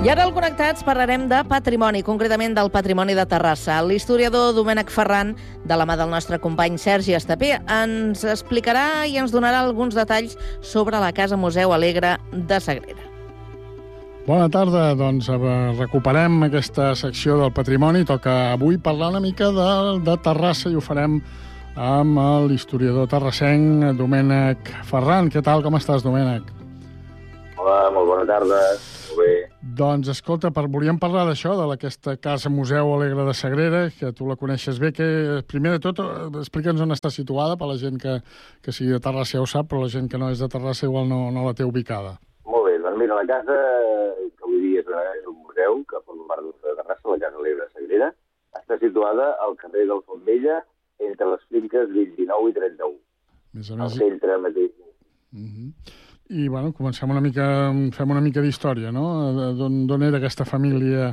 I ara al Connectats parlarem de patrimoni, concretament del patrimoni de Terrassa. L'historiador Domènec Ferran, de la mà del nostre company Sergi Estapé, ens explicarà i ens donarà alguns detalls sobre la Casa Museu Alegre de Sagrera. Bona tarda, doncs recuperem aquesta secció del patrimoni. Toca avui parlar una mica de Terrassa i ho farem amb l'historiador terrassenc Domènec Ferran. Què tal, com estàs, Domènec? Hola, molt bona tarda. Molt bé. Doncs, escolta, volíem parlar d'això, d'aquesta Casa Museu Alegre de Sagrera, que tu la coneixes bé, que primer de tot explica'ns on està situada, per la gent que sigui de Terrassa ja ho sap, però la gent que no és de Terrassa igual no la té ubicada. Molt bé, doncs mira, la casa, que avui dia és un museu que forma part de Terrassa, la Casa Alegre de Sagrera, està situada al carrer del Fontvella, entre les finques 29 i 31. Més a més, al centre mateix. I, bueno, fem una mica d'història, no? D'on era aquesta família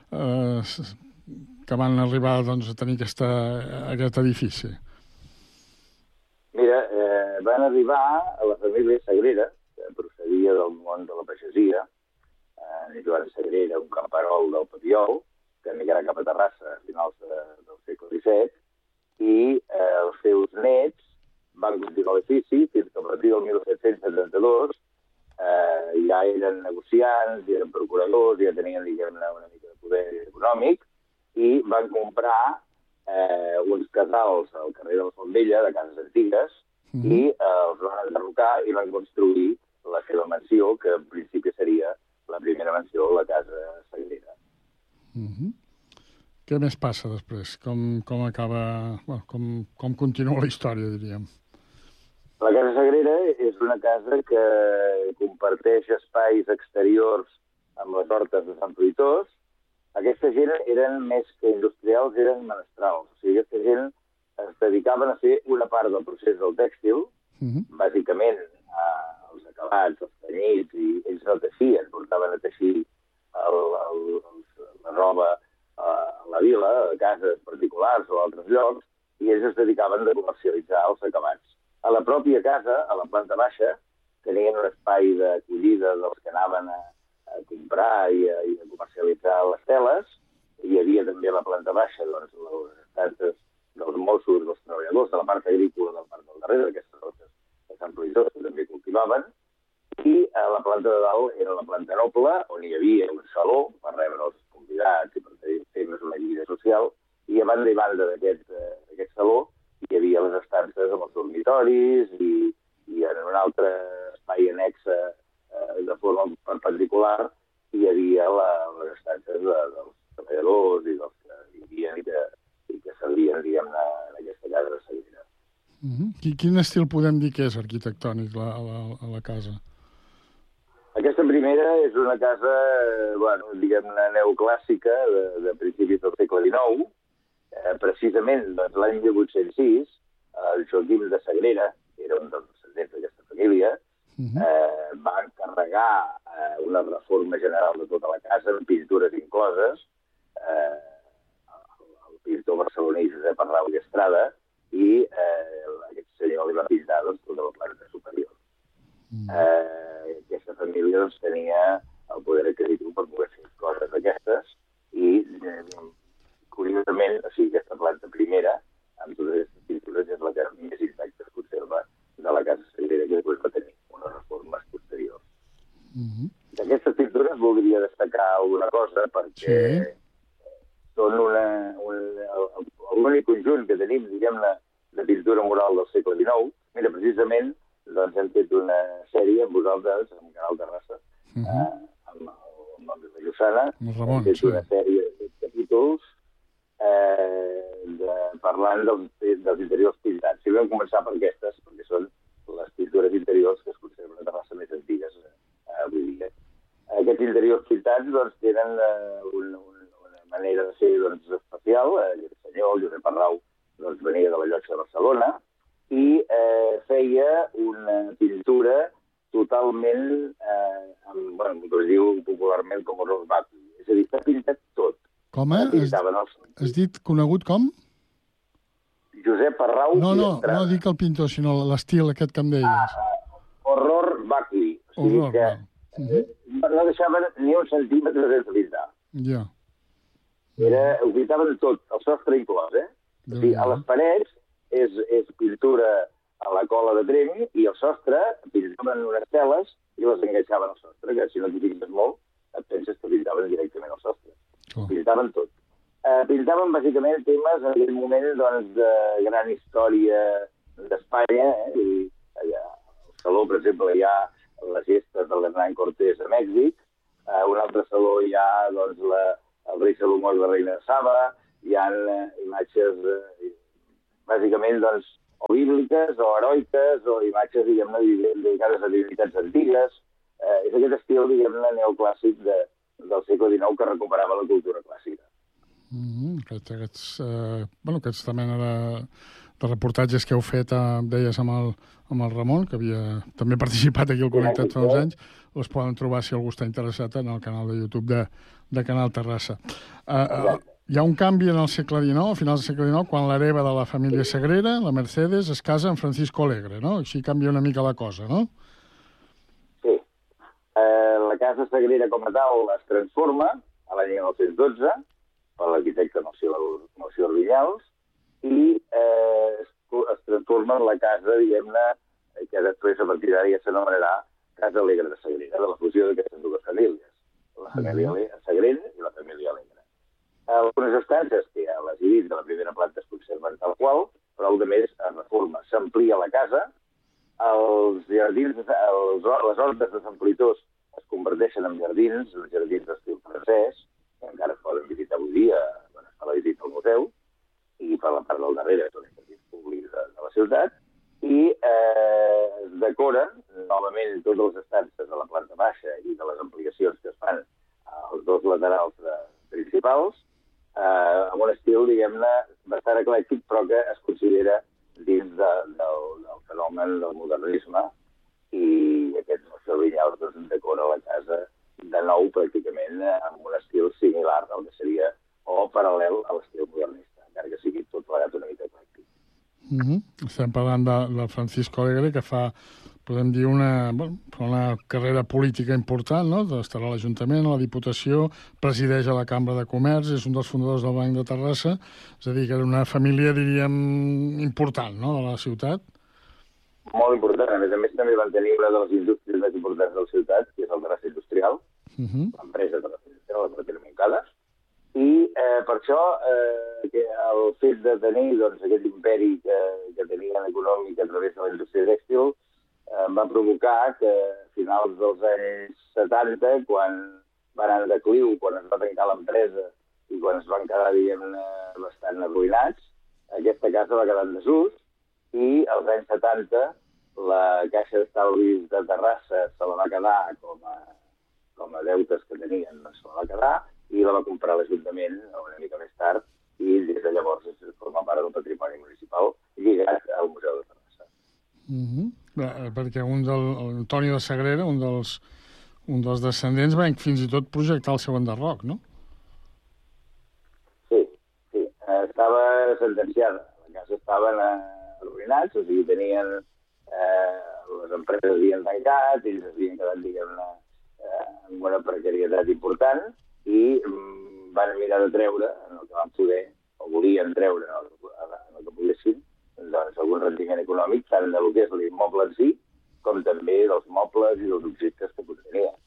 que van arribar doncs, a tenir aquest edifici? Mira, van arribar a la família Sagrera, que procedia del món de la pagesia, Joan Sagrera, un camperol del Papiol, que emigrà cap a Terrassa a finals del segle XVII, i els seus nets van continuar l'edifici fins que a partir del 1772 ja eren negociants, ja eren procuradors, ja tenien, diguem-ne, una mica de poder econòmic, i van comprar uns casals al carrer del Fontvella, de cases antigues, i els van enderrocar i van construir la seva mansió, que en principi seria la primera mansió de la Casa Sagrera. Què més passa després? Com acaba... Com continua la història, diríem? La Casa Sagrera és una casa que comparteix espais exteriors amb les hortes de Sant Fruitós. Aquesta gent eren més que industrials, eren menestrals. O sigui, aquesta gent es dedicaven a fer una part del procés del tèxtil, bàsicament els acabats, els tenyits, i ells no teixien, portaven a teixir la roba a la vila, a cases particulars o a altres llocs, i ells es dedicaven a comercialitzar els acabats. A la pròpia casa, a la planta baixa, tenien un espai d'acollida dels que anaven a comprar i a comercialitzar les teles. Hi havia també a la planta baixa les estances dels Mossos, dels treballadors, de la part agrícola de la part del darrere, aquestes hortes de Sant Fruitós que també cultivaven. I a la planta de dalt era la planta noble, on hi havia un saló per rebre els convidats i per fer una lliga social. I a banda i banda d'aquest saló hi havia les estances amb els dormitoris i en un altre espai annex de forma perpendicular hi havia les estances dels treballadors i dels que vivien i que servien, diguem-ne, en aquesta casa de Sagrera. Quin estil podem dir que és arquitectònic a la casa? Aquesta primera és una casa, diguem-ne, neoclàssica de principis del segle XIX. Precisament l'any 1806, el Joaquim de Sagrera, era un dels descendents d'aquesta família, va encarregar una reforma general de tota la casa, amb pintures incloses, el pintor barceloní Josep Arrau i Estrada, i aquest senyor li va pintar tota la planta superior. Aquesta família tenia el poder adquisitiu per poder fer coses d'aquestes, i curiosament, o sigui, aquesta planta primera, amb totes aquestes pintures, és la que més intacta es conserva de la Casa Sagrera, que després va tenir unes reformes posteriors. D'aquestes pintures voldria destacar alguna cosa, perquè són l'únic conjunt que tenim, diguem-ne, de pintura mural del segle XIX. Mira, precisament, doncs hem fet una sèrie amb vosaltres, amb Canal Terrassa, amb el nom de Lluçana. Hem fet una sèrie de capítols parlant dels interiors pintats. Si vam començar per aquestes, perquè són les pintures interiors que es conserven a Terrassa més antigues avui dia. Aquests interiors pintats doncs, tenen una manera de ser especial. Aquest senyor, Josep Arrau, venia de la Llotja de Barcelona i feia una pintura totalment, com es diu popularment, com horror vacui. És a dir, s'ha pintat tot. Com? Has dit conegut com? Josep Arrau i Estrada. No dic el pintor, sinó l'estil aquest que em deies. Horror vacui. O sigui que no deixaven ni un centímetre sense pintar. Ja. Ho pintaven tot, el sostre inclòs, O sigui, a les parets és pintura a la cola de trem i el sostre pintaven unes teles i les enganxaven al sostre, que si no t'hi fixes molt et penses que pintaven directament al sostre. Pintaven tot. Pintaven bàsicament temes en aquell moment doncs, de gran història d'Espanya. I allà, al saló, per exemple, hi ha les gestes de l'Hernán Cortés a Mèxic, a un altre saló hi ha doncs, el rei Salomó i la reina de Saba, hi ha imatges bàsicament doncs, o bíbliques o heroiques o imatges, diguem-ne, dedicades a divinitats antigues. És aquest estil, diguem-ne, neoclàssic del segle XIX que recuperava la cultura clàssica. Aquesta mena de reportatges que heu fet, deies, amb el Ramon, que havia també participat aquí al Connectat fa uns anys, les poden trobar, si algú està interessat, en el canal de YouTube de Canal Terrassa. Hi ha un canvi en el segle XIX, a finals del segle XIX, quan l'hereva de la família Sagrera, la Mercedes, es casa amb Francisco Alegre, no? Així canvia una mica la cosa, no? Sí. La casa Sagrera com a tal es transforma a l'any 1912 per l'arquitecte Melcior Vinyals i es transforma en la casa, diguem-ne, que després a partir d'ara ja s'anomenarà Casa Alegre de Sagrera, de la fusió d'aquestes dues famílies, la família Sagrera i la família Alegre. Algunes estances que ja les he dit de la primera planta es conserven tal qual, però el de més es reforma. S'amplia la casa, els jardins, les hortes de Sant Politós es converteixen en jardins d'estil francès, que encara es poden visitar avui dia quan es fa la visita al museu, i per la part del darrere són els jardins públics de la ciutat, i es decoren novament totes les estances de la planta baixa i de les ampliacions que es fan als dos laterals principals, amb un estil, diguem-ne, bastant eclèctic, però que es considera dins del fenomen del modernisme, i aquest Melcior Vinyals doncs, decora la casa de nou pràcticament amb un estil similar al que seria o paral·lel a l'estil modernista, encara que sigui tot plegat una mica eclèctic. Estem parlant de Francisco Alegre, que fa, podem dir, una carrera política important, no? Estarà a l'Ajuntament, a la Diputació, presideix a la Cambra de Comerç, és un dels fundadors del Banc de Terrassa, és a dir, que era una família, diríem, important, no?, de la ciutat. Molt important. A més, també van tenir una de les indústries més importants de la ciutat, que és el Terrassa Industrial, l'empresa Terrassa Industrial, les Mater Montcades, i per això el fet de tenir doncs, aquest imperi que tenien econòmic a través de la indústria tèxtil va provocar que a finals dels anys 70, quan van en decliu, quan es va tancar l'empresa i quan es van quedar, diguem-ne, bastant arruïnats, aquesta casa va quedar en desús, i als anys 70 la Caixa d'Estalvis de Terrassa se la va quedar com a deutes que tenien, se la va quedar, i la va comprar l'Ajuntament una mica més tard, i des de llavors forma part del patrimoni municipal lligat al Museu de Terrassa. Perquè Antonio de Sagrera, un dels descendents, va fins i tot projectar el seu enderroc, no? Sí. Estava sentenciada. La casa estaven arruïnats, o sigui, tenien les empreses havien tancat, ells havien quedat, diguem-ne, amb una precarietat important, i van mirar de treure, en el que van poder, o volien treure, en el que poguessin, doncs algun rendiment econòmic, tant del que és l'immoble en si, com també dels mobles i dels objectes que contenia.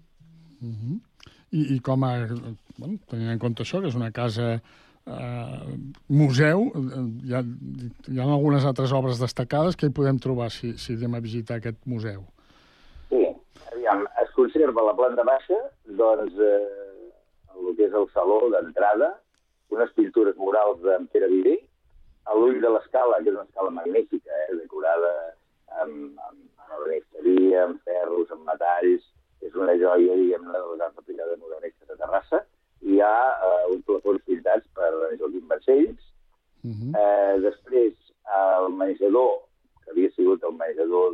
I com a... tenint en compte això, que és una casa museu, hi ha algunes altres obres destacades que hi podem trobar si anem a visitar aquest museu. Sí, aviam, es conserva la planta baixa, doncs, el que és el saló d'entrada, unes pintures murals d'en Pere Viver, a l'ull de l'escala, que és una escala magnífica, decorada amb ebenisteria, amb ferros, amb metalls, és una joia, diguem-ne, de les arts aplicades modernistes de Terrassa. Hi ha uns plafons pintats per Joaquim Balcells. Després, el menjador, que havia sigut el menjador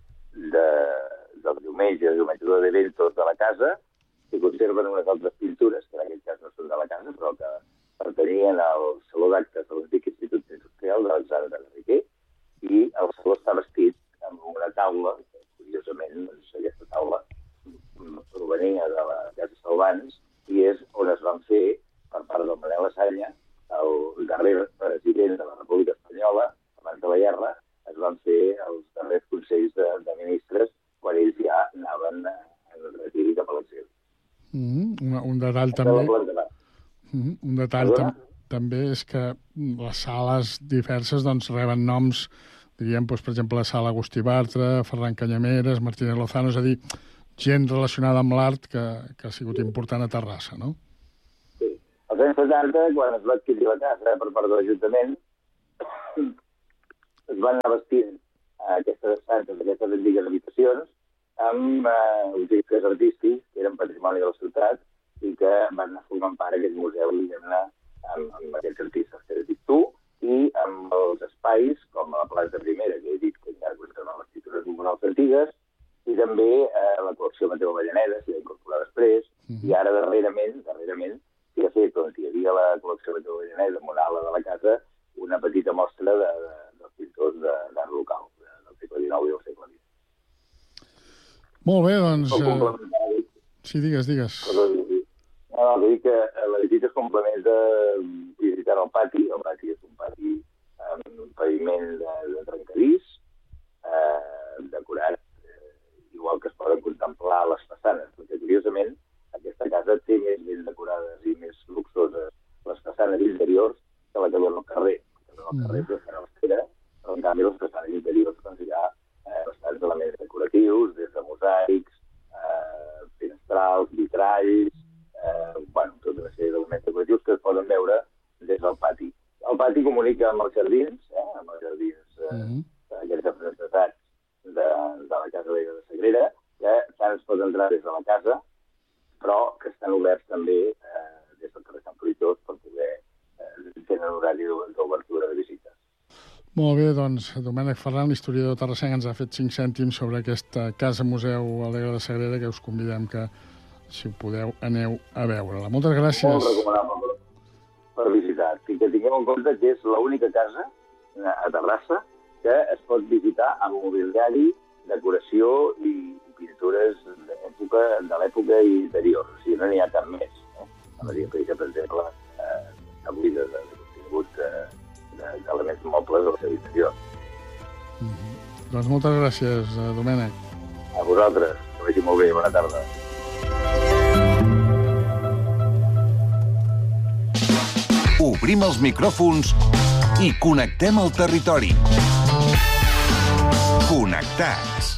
del diumenge, el menjador d'eventos de la casa, que conserven unes altres pintures, que en aquest cas no són de la casa, però que pertanyien al Saló d'Actes de l'Antic Institut Industrial d'Alexandre Garriquer, i el saló està vestit amb una taula, que curiosament, doncs, aquesta taula provenia de la Casa Salvans i és on es van fer, per part del Manel Lasanya, el darrer president de la República Espanyola, abans de la guerra, es van fer els darrers consells de ministres quan ells ja anaven en el retir cap a l'exili. Un detall també... Un detall també és que les sales diverses doncs, reben noms, diríem, doncs, per exemple, la sala Agustí Bartra, Ferran Canyameres, Martínez Lozano, és a dir, gent relacionada amb l'art que ha sigut important a Terrassa, no? Sí. Als anys 70, quan es va adquirir la casa per part de l'Ajuntament, es van anar vestint aquestes estances, aquestes antigues habitacions, amb objectes artístics que eren patrimoni de la ciutat i que van anar formant part d'aquest museu, diguem-ne, amb aquests artistes que has dit tu, i amb els espais, com a la planta primera, que he dit que encara conserven les pintures comunals antigues, i també la col·lecció Mateu Avellaneda, s'hi va incorporar després, i ara darrerament s'hi ha fet, on hi havia la col·lecció Mateu Avellaneda, amb una ala de la casa, una petita mostra dels pintors d'art local, del segle XIX i del segle XX. Molt bé, doncs... Sí, digues. No, vull dir que la visita es complementa visitant el pati. El pati és un pati amb un paviment de trencadís, decorat, igual que es poden contemplar les façanes, perquè curiosament aquesta casa té més ben decorades i més luxoses les façanes interiors que la que dona al carrer. El carrer és bastant austera, però en canvi les façanes interiors doncs, hi ha bastants elements decoratius, des de mosaics, finestrals, vitralls, tota una sèrie d'elements decoratius que es poden veure des del pati. El pati comunica amb els jardins, aquests representats de la Casa Alegre de Sagrera, que tant es pot entrar des de la casa, però que estan oberts també des del carrer Sant Fruitós per poder tenir un horari d'obertura de visites. Molt bé, doncs, Domènec Ferran, l'historiador terrassenc, ens ha fet 5 cèntims sobre aquesta casa-museu Alegre de Sagrera, que us convidem que, si ho podeu, aneu a veure-la. Moltes gràcies. Molt recomanable per visitar. I que tingueu en compte que és l'única casa a Terrassa que es pot visitar amb mobiliari, decoració i pintures de l'època interior. O sigui, no n'hi ha cap més. A la Diapeja, per exemple, està buida de contingut d'elements mobles del seu interior. Doncs moltes gràcies, Domènec. A vosaltres. Que vagi molt bé. Bona tarda. Obrim els micròfons i connectem el territori. Connectats.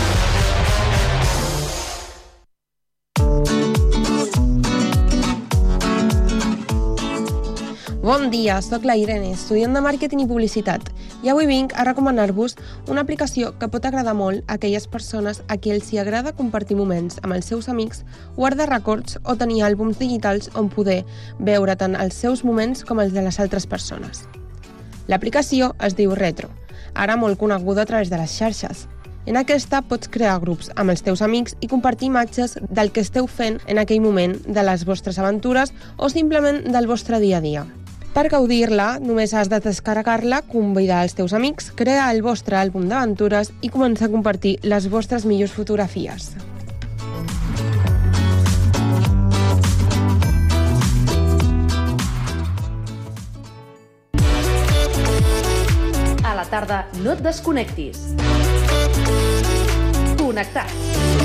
Bon dia, soc la Irene, estudiant de màrqueting i publicitat, i avui vinc a recomanar-vos una aplicació que pot agradar molt a aquelles persones a qui els hi agrada compartir moments amb els seus amics, guardar records o tenir àlbums digitals on poder veure tant els seus moments com els de les altres persones. L'aplicació es diu Retro, ara molt coneguda a través de les xarxes. En aquesta pots crear grups amb els teus amics i compartir imatges del que esteu fent en aquell moment, de les vostres aventures o simplement del vostre dia a dia. Per gaudir-la, només has de descarregar-la, convidar els teus amics, crear el vostre àlbum d'aventures i començar a compartir les vostres millors fotografies. A la tarda no et desconnectis. Connectats.